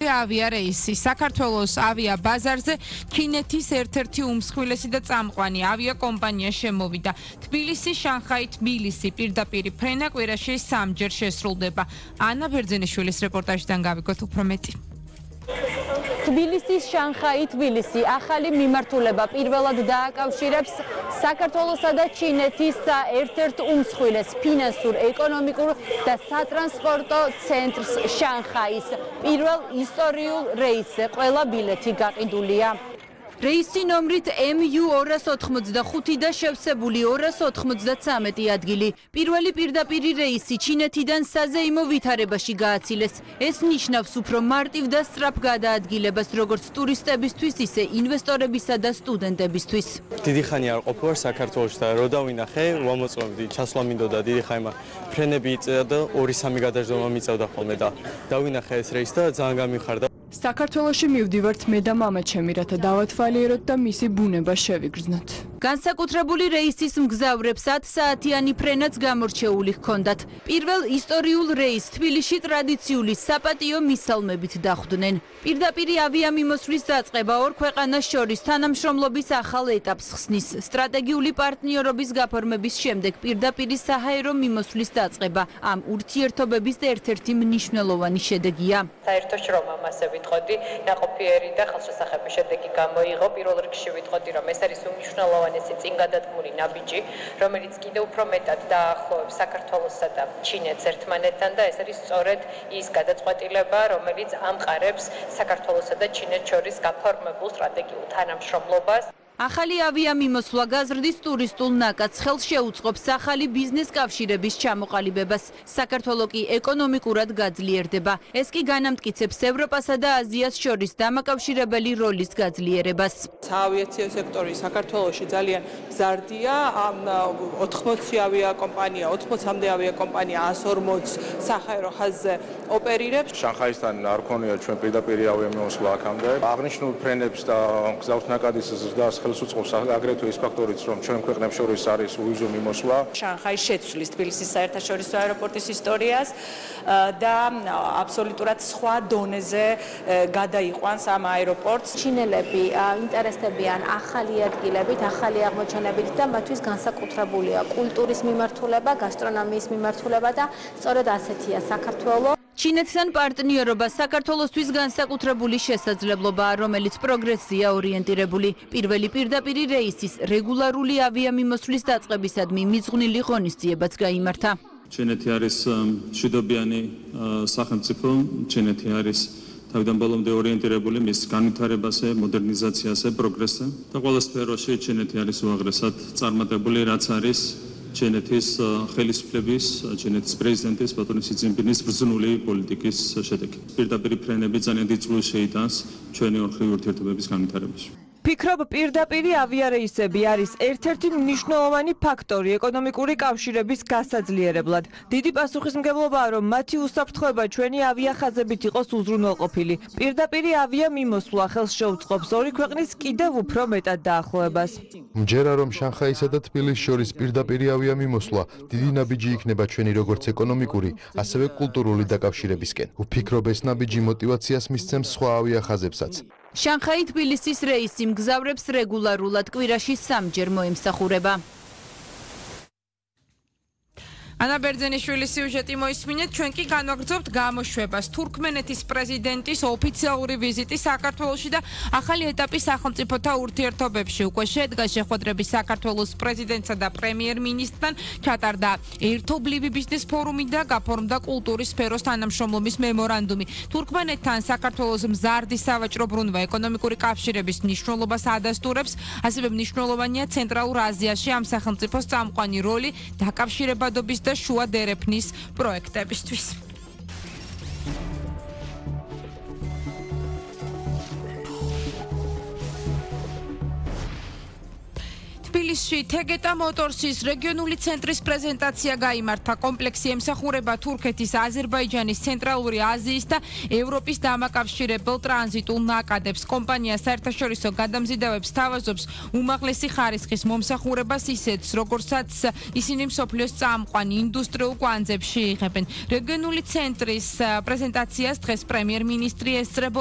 ავია რეისი. საქართველოს ავია ბაზარზე ჩინეთის ერთ-ერთი უმსხვილესი და წამყვანი ავიაკომპანია შემოვიდა. თბილისი, შანხაი, თბილისი პირდაპირი ფრენა კვირაში 3-ჯერ შესრულდება. ანა ბერძენიშვილის რეპორტაჟიდან გავიგოთ უფრო მეტი. თბილისის შანხაი თბილისი ახალი მიმართულება პირველად დააკავშირებს საქართველოსა და ჩინეთის ერთ-ერთ უმსხვილეს ფინანსურ, ეკონომიკურ და სატრანსპორტო ცენტრს შანხაის. პირველ ისტორიულ რეისზე ყველა ბილეთი გაყიდულია. რეისი ნომრით MU285 და შევსებული 293 ადგილი. პირველი პირდაპირი რეისი ჩინეთიდან საზეიმო ვითარებაში გააცილეს. ეს ნიშნავს უფრო მარტივ და სწრაფ გადაადგილებას როგორც ტურისტებისთვის, ისე ინვესტორებისა და სტუდენტებისთვის. დიდი ხანი არ ყოფილვარ საქართველოში და რო დავინახე, ვამოწმებდი, ჩასვლა მინდოდა დიდი ხანი, ფრენები იწევდა და 2-3 გადაждობა მიწევდა ხოლმე და დავინახე ეს რეისი და ძალიან გამიხარდა. საქართველოში მივდივართ მე და მამა ჩემი, რათა დავათვალიეროთ და მისი ბუნება შევიგრძნოთ. განსაკუთრებული რეისის მგზავრებს 10 საათიანი ფრენაც გამორჩეული ჰქონდათ. პირველ ისტორიულ რეისს თბილისში ტრადიციული საპატიო მისალმებით დახვდნენ. პირდაპირი ავიამიმოსვლის დაწყება ორ ქვეყანას შორის თანამშრომლობის ახალ ეტაპს ხსნის. სტრატეგიული პარტნიორობის გაფორმების შემდეგ პირდაპირი საჰაერო მიმოსვლის დაწყება ამ ურთიერთობების ერთ-ერთი მნიშვნელოვანი შედეგია. საერთო შრომამ ასე ვიტყოდი, ნაყოფიერი და ხელშესახების შედეგი გამოიღო. პირველ რიგში ვიტყოდი, რომ ეს არის უმნიშვნელოვანესი წინ გადადგმული ნაბიჯი, რომელიც კიდევ უფრო მეტად დაახლოებს საქართველოსა და ჩინეთს ერთმანეთთან და ეს არის სწორედ ის გადაწყვეტილება, რომელიც ამყარებს საქართველოსა და ჩინეთს შორის გაფორმებულ სტრატეგიულ თანამშრომლობას. ახალი ავიამიმოსვლა გაზრდის ტურისტულ ნაკადს ხელს შეუწყობს ახალი ბიზნეს კავშირების ჩამოყალიბებას. საქართველო კი ეკონომიკურად გაძლიერდება. ეს კი განამტკიცებს ევროპასა და აზიას შორის დამაკავშირებელი როლის გაძლიერებას. საავიაციო სექტორი საქართველოში ძალიან მზარდია. 80 ავიაკომპანია, 80-მდე ავიაკომპანია 140 საჰაერო ხაზზე ოპერირებს. შანხაისთან არ ქონია ჩვენ პირდაპირი ავიამიმოსვლა აქამდე. აღნიშნულ ფრენებს და გზავნილ ნაკადის ზრდას ხელს უწყობს აგრეთვე ის ფაქტორიც, რომ ჩვენ ქვეყნებს შორის არის უვიზო მიმოსვლა. შანხაი შეცვლის თბილისის საერთაშორისო აეროპორტის ისტორიას და აბსოლუტურად სხვა დონეზე გადაიყვანს ამ აეროპორტს. ჩინელები ინტერესდებიან ახალი ადგილებით, ახალი აღმოჩენებით და მათთვის განსაკუთრებულია კულტურის მიმართულება, გასტრონომიის მიმართულება და სწორედ ასეთია საქართველო. ჩინეთთან პარტნიორობა საქართველოსთვის განსაკუთრებული შესაძლებლობაა, რომელიც პროგრესია ორიენტირებული. პირველი პირდაპირი რეისის რეგულარული ავიამიმოსვლის დაწყებისადმი მიძღვნილი ღონისძიებაც გაიმართა. ჩინეთი არის მშვიდობიანი სახელმწიფო, ჩინეთი არის თავიდან ბოლომდე ორიენტირებული მის განვითარებაზე, მოდერნიზაციაზე, პროგრესზე და ყველა სფეროში ჩინეთი არის უაღრესად წარმატებული, რაც არის ჩინეთის ხელისუფლების, ჩინეთის პრეზიდენტის ბატონი სი ძინპინის ბრძნული პოლიტიკის შედეგი. პირდაპირი ფრენები ძალიან დიდ წვლილს შეიტანს ჩვენი ორმხრივი ურთიერთობების განვითარებაში. ფიქრობ, პირდაპირი ავიარეისები არის ერთ-ერთი მნიშვნელოვანი ფაქტორი ეკონომიკური კავშირების გასაძლიერებლად. დიდი პასუხისმგებლობაა, რომ მათი უსაფრთხოება ჩვენი ავიახაზებით იყოს უზრუნველყოფილი. პირდაპირი ავიამიმოსვლა ხელს შეუწყობს ორი ქვეყნის კიდევ უფრო მეტად დაახლოებას. მჯერა, რომ შანხაისა და თბილისის შორის პირდაპირი ავიამიმოსვლა დიდი ნაბიჯი იქნება ჩვენი როგორც ეკონომიკური, ასევე კულტურული დაკავშირებისკენ. ვფიქრობ, ეს ნაბიჯი мотивაციას მისცემს სხვა ავიახაზებსაც. შანხაი თბილისის რეისი მგზავრებს რეგულარულად კვირაში 3-ჯერ მოემსახურება. ანა ბერძენიშვილის სიუჟეტი მოისმინეთ, ჩვენ კი განვაგრძობთ გამოშვებას. თურქმენეთის პრეზიდენტის ოფიციალური ვიზიტი საქართველოში და ახალი ეტაპი სახელმწიფოთა ურთიერთობებში. უკვე შედგა შეხვედრები საქართველოს პრეზიდენტსა და პრემიერ-მინისტრთან, ჩატარდა ერთობლივი ბიზნეს ფორუმი და გაფორმდა კულტურის სფეროს თანამშრომლობის მემორანდუმი. თურქმენეთთან საქართველოს მზარდი სავაჭრო ბრუნვა ეკონომიკური კავშირების მნიშვნელობას ადასტურებს, ასევე მნიშვნელოვანია ცენტრალურ აზიაში ამ სახელმწიფოს წამყვანი როლი დაკავშირებადობის და შუა დერეფნის პროექტებისთვის. თბილისში თეგეტა მოტორსის რეგიონული ცენტრის პრეზენტაცია გაიმართა. კომპლექსი ემსახურება თურქეთის, აზერბაიჯანის, ცენტრალური აზიის და ევროპის დამაკავშირებელ ტრანზიტულ ნაკადებს. კომპანია საერთაშორისო გადამზიდავებს თავაზობს უმაღლესი ხარისხის მომსახურებას ისეთს, როგორცაც ისინი მსოფლიოს წამყვან ინდუსტრიულ კვანძებში იღებენ. რეგიონული ცენტრის პრეზენტაციას დღეს პრემიერ-მინისტრი ესწრებოდა.